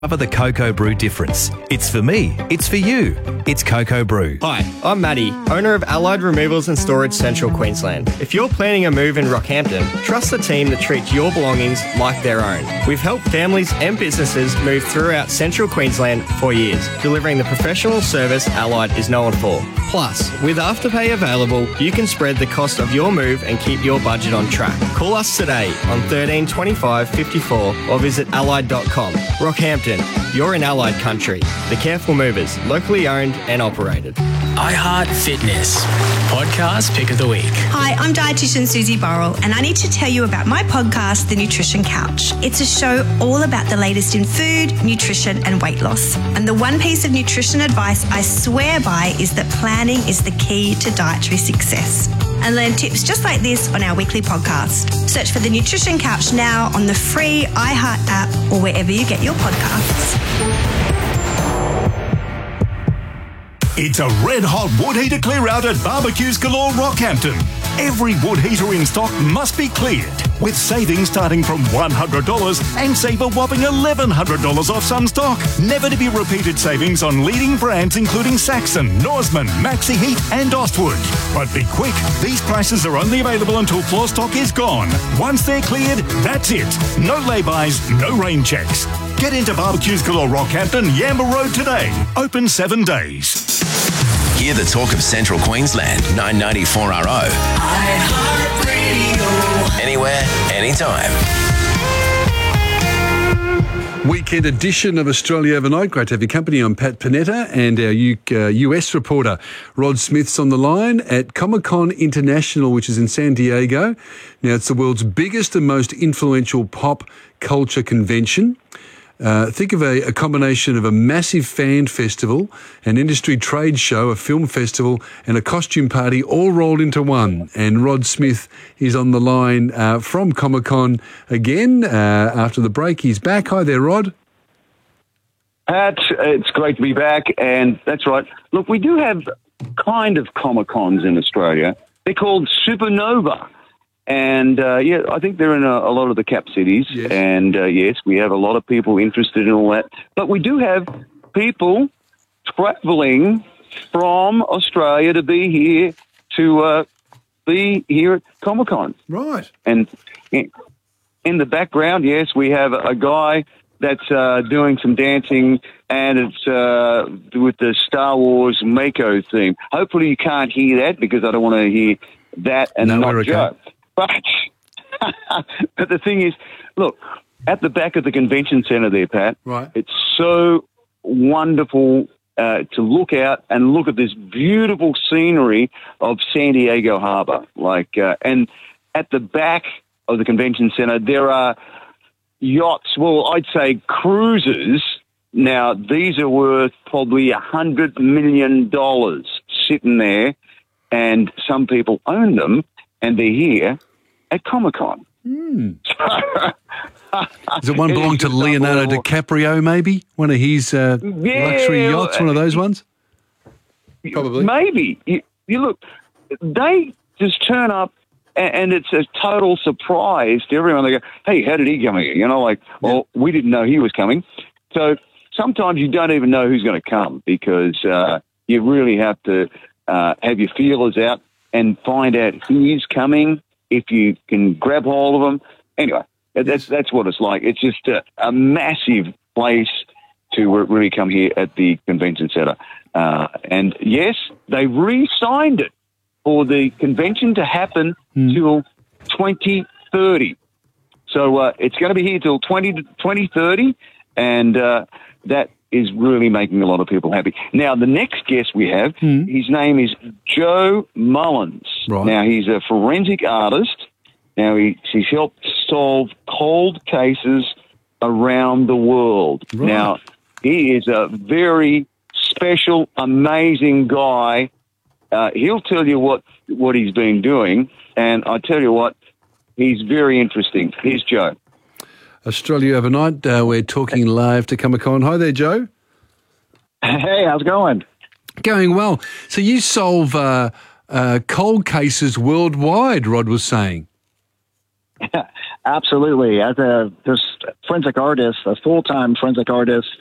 Discover the Cocoa Brew difference. It's for me. It's for you. It's Cocoa Brew. Hi, I'm Matty, owner of Allied Removals and Storage Central Queensland. If you're planning a move in Rockhampton, trust the team that treats your belongings like their own. We've helped families and businesses move throughout Central Queensland for years, delivering the professional service Allied is known for. Plus, with Afterpay available, you can spread the cost of your move and keep your budget on track. Call us today on 13 25 54 or visit allied.com. Rockhampton, you're in Allied country. The Careful Movers, locally owned and operated. iHeart Fitness, podcast pick of the week. Hi, I'm dietitian Susie Burrell, and I need to tell you about my podcast, The Nutrition Couch. It's a show all about the latest in food, nutrition, and weight loss. And the one piece of nutrition advice I swear by is that planning is the key to dietary success. And learn tips just like this on our weekly podcast. Search for The Nutrition Couch now on the free iHeart app or wherever you get your podcasts. It's a red-hot wood heater clear-out at Barbecues Galore Rockhampton. Every wood heater in stock must be cleared, with savings starting from $100 and save a whopping $1,100 off some stock. Never to be repeated savings on leading brands including Saxon, Norseman, Maxi Heat and Ostwood. But be quick, these prices are only available until floor stock is gone. Once they're cleared, that's it. No lay-bys, no rain checks. Get into Barbecues Galore Rockhampton, Yamba Road today. Open 7 days. Hear the talk of Central Queensland, 994RO. iHeartRadio. Anywhere, anytime. Weekend edition of Australia Overnight. Great to have your company. I'm Pat Panetta, and our US reporter Rod Smith's on the line at Comic-Con International, which is in San Diego. Now, it's the world's biggest and most influential pop culture convention. Think of a combination of a massive fan festival, an industry trade show, a film festival, and a costume party all rolled into one. And Rod Smith is on the line from Comic-Con again after the break. He's back. Hi there, Rod. Pat, it's great to be back, and that's right. Look, we do have kind of Comic-Cons in Australia. They're called Supernova. And, I think they're in a lot of the cap cities. Yes. And, yes, we have a lot of people interested in all that. But we do have people travelling from Australia to be here at Comic-Con. Right. And in the background, yes, we have a guy that's doing some dancing, and it's with the Star Wars Mako theme. Hopefully you can't hear that because I don't want to hear that and not Joe. But the thing is, look, at the back of the convention centre there, Pat, right. It's so wonderful to look out and look at this beautiful scenery of San Diego Harbour. And at the back of the convention centre, there are yachts, well, I'd say cruisers. Now, these are worth probably $100 million sitting there, and some people own them. And they're here at Comic-Con. Mm. Does it one belong to Leonardo DiCaprio, maybe? One of his luxury yachts, one of those ones? Probably. Maybe. You look, they just turn up and it's a total surprise to everyone. They go, hey, how did he come here? Well, we didn't know he was coming. So sometimes you don't even know who's going to come because you really have to have your feelers out and find out who's coming, if you can grab hold of them. Anyway, that's what it's like. It's just a massive place to really come here at the convention centre. And, yes, they re-signed it for the convention to happen till 2030. So it's going to be here till 2030, and that is really making a lot of people happy. Now, the next guest we have, his name is Joe Mullins. Right. Now, he's a forensic artist. Now, he's helped solve cold cases around the world. Right. Now, he is a very special, amazing guy. He'll tell you what he's been doing, and I tell you what, he's very interesting. Here's Joe. Australia Overnight, we're talking live to Comic-Con. Hi there, Joe. Hey, how's it going? Going well. So you solve cold cases worldwide, Rod was saying. Absolutely. There's forensic artist, a full-time forensic artist